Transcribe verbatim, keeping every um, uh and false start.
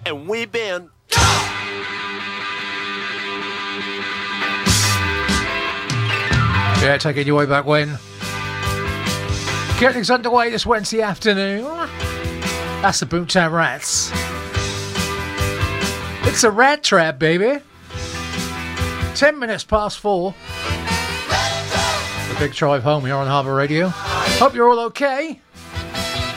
and we've been... Yeah, taking you way back when. Getting things underway this Wednesday afternoon. That's the Boomtown Rats. It's a rat trap, baby. Ten minutes past four. The big drive home here on Harbour Radio. Hope you're all okay.